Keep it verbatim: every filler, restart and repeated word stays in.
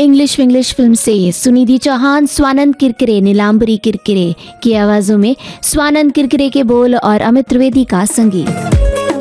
English Vinglish film से सुनिधि चौहान, स्वानंद किरकिरे, नीलांबरी किरकिरे की आवाज़ों में स्वानंद किरकिरे के बोल और अमित त्रिवेदी का संगीत।